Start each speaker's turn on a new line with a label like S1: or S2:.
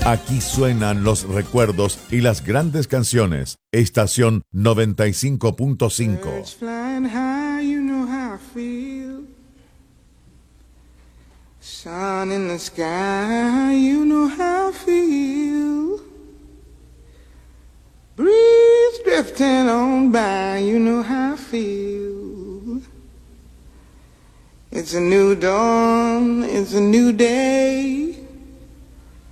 S1: Aquí suenan los recuerdos y las grandes canciones. Estación 95.5.
S2: Birds flying high, you know how I feel. Sun in the sky, you know how I feel. Breeze drifting on by, you know how I feel. It's a new dawn, it's a new day.